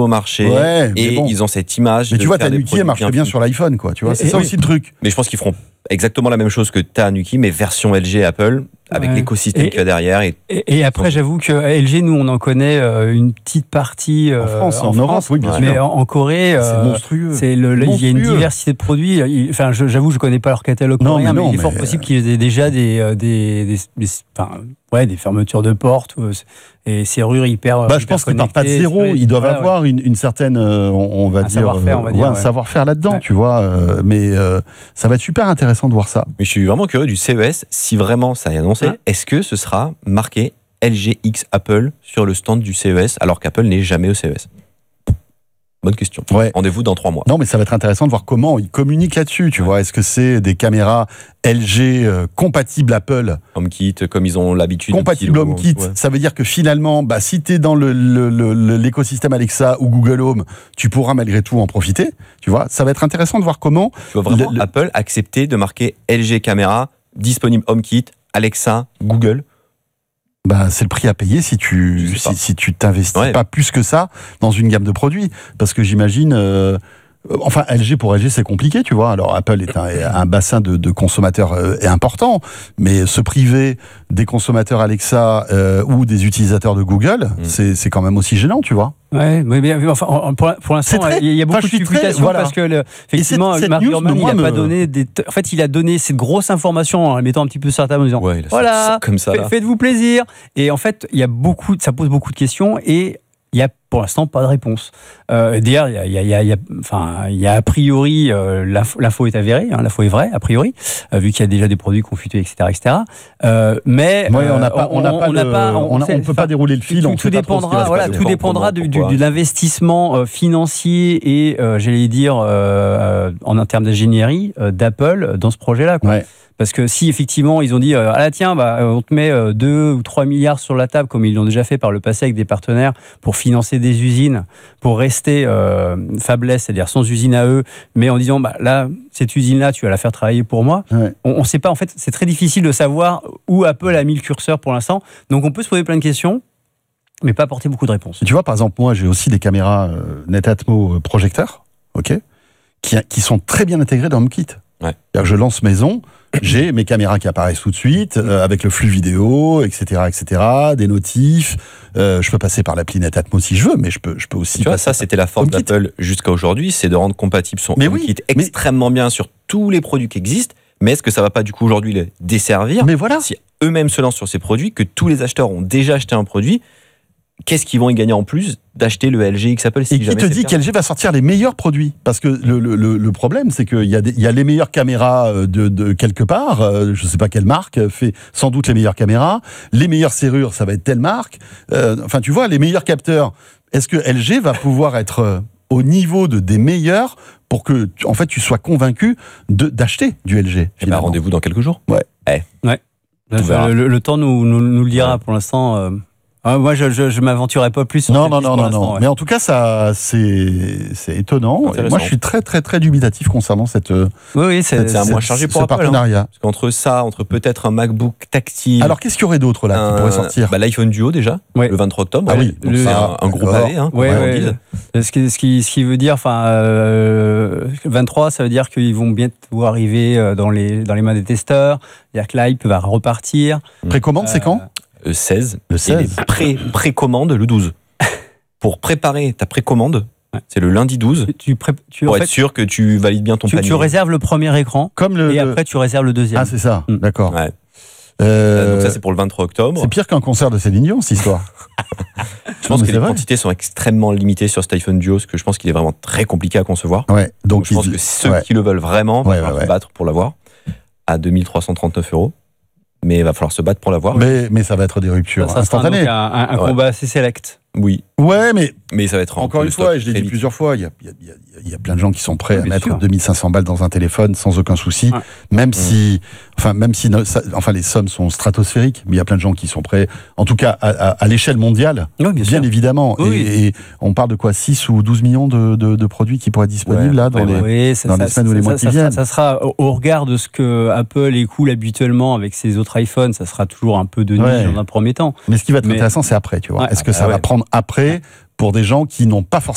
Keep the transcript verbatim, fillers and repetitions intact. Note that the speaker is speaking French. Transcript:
marché ouais, et bon. ils ont cette image. Mais de tu vois, faire ta des Nuki, elle marche bien bien finis. sur l'iPhone, quoi. Tu vois, c'est et, ça et, aussi le truc. Mais je pense qu'ils feront exactement la même chose que ta Nuki, mais version L G et Apple, avec ouais. l'écosystème qu'il y a derrière. Et, et, et après, j'avoue que L G, nous, on en connaît euh, une petite partie euh, en France, en, en Europe, France, oui, bien mais sûr. en, en Corée, c'est euh, monstrueux. c'est le, monstrueux. il y a une diversité de produits. Il, enfin, je, j'avoue, je connais pas leur catalogue non, coréen, mais, non, mais il est mais fort possible qu'ils aient déjà des, des, des, des, enfin, ouais, des fermetures de portes et serrures hyper. Bah, je pense qu'ils partent pas de zéro. Ils doivent voilà, avoir ouais. une, une certaine, euh, on, on va un dire, savoir-faire, on va euh, dire, ouais, un ouais. savoir-faire là-dedans, ouais. tu vois. Euh, mais euh, ça va être super intéressant de voir ça. Mais je suis vraiment curieux du C E S. Si vraiment ça est annoncé, ouais. est-ce que ce sera marqué L G X Apple sur le stand du C E S, alors qu'Apple n'est jamais au C E S? Bonne question. Ouais. Rendez-vous dans trois mois. Non, mais ça va être intéressant de voir comment ils communiquent là-dessus. Tu ouais. vois, est-ce que c'est des caméras L G euh, compatibles Apple, HomeKit, comme ils ont l'habitude. Compatible HomeKit, ouais. ça veut dire que finalement, bah, si tu es dans le, le, le, l'écosystème Alexa ou Google Home, tu pourras malgré tout en profiter. Tu vois, ça va être intéressant de voir comment. Tu vois vraiment le, Apple accepter de marquer L G caméra disponible HomeKit, Alexa, Google. Bah, c'est le prix à payer si tu si, si tu t'investis ouais. pas plus que ça dans une gamme de produits, parce que j'imagine euh, enfin L G pour L G c'est compliqué, tu vois. Alors Apple est un, un bassin de, de consommateurs euh, important, mais se priver des consommateurs Alexa euh, ou des utilisateurs de Google, mmh. c'est c'est quand même aussi gênant, tu vois. Ouais, mais, mais enfin, pour, pour l'instant, très, il y a beaucoup de supplications voilà. parce que le, effectivement, Mark Gurman, il a me... pas donné des, en fait, il a donné cette grosse information en la mettant un petit peu sur la table en disant, ouais, voilà, comme ça, fait, faites-vous plaisir. Et en fait, il y a beaucoup, ça pose beaucoup de questions et il y a pour l'instant pas de réponse. Euh, d'ailleurs, il y a, il y a, il y a, enfin, il y a a priori euh, l'info, l'info est avérée, hein, l'info est vraie a priori, euh, vu qu'il y a déjà des produits qui ont fuité, et cetera, et cetera. Euh, mais ouais, on n'a pas, on n'a pas, on n'a pas, on, on, on peut pas dérouler le fil. Tout, on tout dépendra, voilà, tout dépendra du, du, de l'investissement euh, financier et, euh, j'allais dire, euh, en termes d'ingénierie euh, d'Apple dans ce projet-là, quoi. Ouais. Parce que si effectivement ils ont dit euh, ah là tiens bah on te met euh, deux ou trois milliards sur la table comme ils l'ont déjà fait par le passé avec des partenaires pour financer des usines, pour rester euh, fabless, c'est-à-dire sans usine à eux, mais en disant bah là cette usine-là tu vas la faire travailler pour moi. Ouais. On ne sait pas en fait, c'est très difficile de savoir où Apple a mis le curseur pour l'instant. Donc on peut se poser plein de questions, mais pas apporter beaucoup de réponses. Tu vois par exemple moi j'ai aussi des caméras euh, Netatmo euh, projecteurs, ok, qui qui sont très bien intégrées dans HomeKit. Ouais. Je lance maison, j'ai mes caméras qui apparaissent tout de suite, euh, avec le flux vidéo, et cetera, et cetera, des notifs. Euh, je peux passer par l'appli Netatmo si je veux, mais je peux, je peux aussi. Tu vois, ça, c'était la force d'Apple jusqu'à aujourd'hui, c'est de rendre compatible son HomeKit oui, extrêmement mais... bien sur tous les produits qui existent. Mais est-ce que ça va pas du coup aujourd'hui les desservir? Mais voilà. Si eux-mêmes se lancent sur ces produits, que tous les acheteurs ont déjà acheté un produit, qu'est-ce qu'ils vont y gagner en plus d'acheter le L G X Apple si et qui te dit qu'L G va sortir les meilleurs produits? Parce que le, le, le problème, c'est qu'il y a, des, il y a les meilleures caméras de, de quelque part, euh, je ne sais pas quelle marque fait sans doute les meilleures caméras, les meilleures serrures, ça va être telle marque, euh, enfin tu vois, les meilleurs capteurs. Est-ce que L G va pouvoir être euh, au niveau de, des meilleurs pour que en fait, tu sois convaincu de, d'acheter du L G? Eh ben, rendez-vous dans quelques jours. Ouais. Eh. ouais. Le, le, le temps nous, nous, nous le dira ouais. pour l'instant. Euh... Ah, moi, je, je, je m'aventurerai pas plus sur non, non, non, non, non. Ouais. Mais en tout cas, ça, c'est, c'est étonnant. Et moi, je suis très, très, très dubitatif concernant cette. Oui, oui, c'est, c'est un mois chargé pour ce Apple, partenariat. Hein. Parce qu'entre ça, entre peut-être un MacBook tactile. Alors, qu'est-ce qu'il y aurait d'autre là un, qui pourrait sortir? Bah, l'iPhone Duo déjà, ouais. le vingt-trois octobre. Ah oui, donc le, c'est un, un gros pavé, hein. Ouais, ouais, ouais. Ce qui, ce qui, ce qui veut dire, enfin, euh, vingt-trois, ça veut dire qu'ils vont bientôt arriver dans les, dans les mains des testeurs. C'est-à-dire que l'hype va repartir. Précommande, euh, c'est quand? Le seize, le seize. Et les pré, précommandes le douze. Pour préparer ta précommande, ouais. c'est le lundi douze. Tu pré, tu, pour en être fait, sûr que tu valides bien ton tu, panier. Tu réserves le premier écran Comme le, et le... après tu réserves le deuxième. Ah, c'est ça, mmh. d'accord. Ouais. Euh... Donc ça, c'est pour le vingt-trois octobre. C'est pire qu'un concert de Céline Dion, cette histoire. Je pense que les vrai. quantités sont extrêmement limitées sur cet iPhone Duo, parce que je pense qu'il est vraiment très compliqué à concevoir. Ouais, donc, donc je pense il... que ceux ouais. qui le veulent vraiment vont ouais, falloir ouais, se battre pour l'avoir à deux mille trois cent trente-neuf euros. Mais il va falloir se battre pour l'avoir. Mais, mais ça va être des ruptures ça, ça instantanées. Un, un, un ouais. combat assez select. Oui. Ouais, mais, mais ça va être encore une fois, et je l'ai dit vite. plusieurs fois, il y a, il y, a, il y a plein de gens qui sont prêts ouais, à mettre sûr. deux mille cinq cents balles dans un téléphone sans aucun souci, ouais. même mmh. si, enfin, même si, ça, enfin, les sommes sont stratosphériques, mais il y a plein de gens qui sont prêts, en tout cas, à, à, à l'échelle mondiale, oui, bien, bien évidemment. Oui, et, oui. et on parle de quoi, six ou douze millions de, de, de produits qui pourraient être disponibles ouais, là, dans ouais, les, oui, ça, dans ça, les semaines ça, ou les ça, mois ça, qui ça, viennent. Ça sera, au regard de ce que Apple écoule habituellement avec ses autres iPhones, ça sera toujours un peu de niche ouais. dans un premier temps. Mais ce qui va être mais... intéressant, c'est après, tu vois. Ouais, Est-ce que ah, ça ouais. va prendre après pour des gens qui n'ont pas forcément